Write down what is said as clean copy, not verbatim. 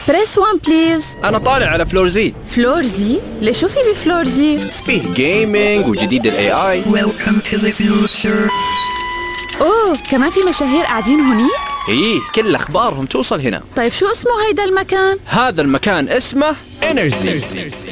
بريس 1 بليز. أنا طالع على فلور زي. فلور زي؟ ليش شو في بفلور زي؟ فيه جيمينج وجديد ال AI. Welcome to the future. أوه كمان في مشاهير قاعدين هوني؟ إيه كل أخبارهم توصل هنا. طيب شو اسمه هيدا المكان؟ هذا المكان اسمه إنرجي.